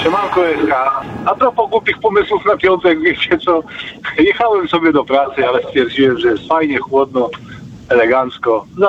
Siemanko SK. A propos głupich pomysłów na piątek, wiecie co? Jechałem sobie do pracy, ale stwierdziłem, że jest fajnie, chłodno, elegancko.